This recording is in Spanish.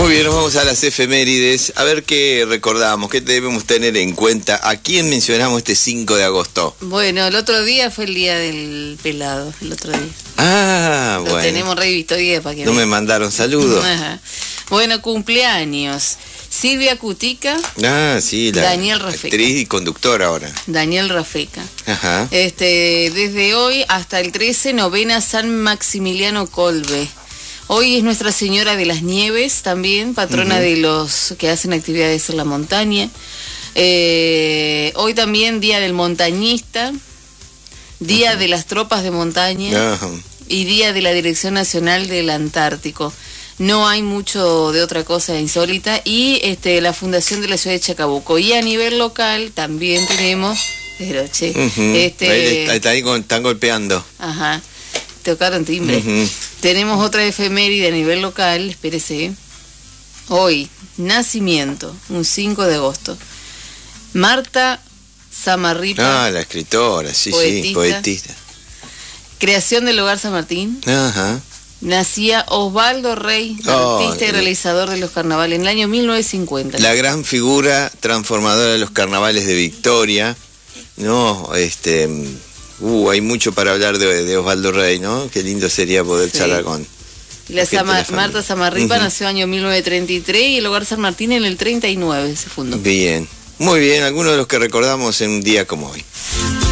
Muy bien, nos vamos a las efemérides. A ver qué recordamos, qué debemos tener en cuenta. ¿A quién mencionamos este 5 de agosto? Bueno, el otro día fue el día del pelado, el otro día. Ah, Lo bueno. tenemos revisto día para que No me vean. mandaron saludos. Ajá. Bueno, cumpleaños. Silvia Cutica, Ah, sí, la Daniel Rafeca. actriz y conductora ahora. Daniel Rafeca. Ajá. Desde hoy hasta el 13, novena San Maximiliano Kolbe. Hoy es Nuestra Señora de las Nieves también, patrona de los que hacen actividades en la montaña. Hoy también Día del Montañista, Día de las Tropas de Montaña y Día de la Dirección Nacional del Antártico. No hay mucho de otra cosa insólita. Y la fundación de la ciudad de Chacabuco. Y a nivel local también tenemos... Pero, che, Ahí están golpeando. Ajá, tocaron timbre. Tenemos otra efeméride a nivel local, espérese. Hoy, nacimiento, un 5 de agosto. Marta Samarripa. Ah, la escritora, sí, poetista. Creación del Hogar San Martín. Ajá. Nacía Osvaldo Rey, artista y realizador de los carnavales, en el año 1950. La gran figura transformadora de los carnavales de Victoria, ¿no? Hay mucho para hablar de Osvaldo Rey, ¿no? Qué lindo sería poder charlar con Marta Samarripa nació en el año 1933 y el Hogar San Martín en el 39 se fundó. Bien, muy bien, algunos de los que recordamos en un día como hoy.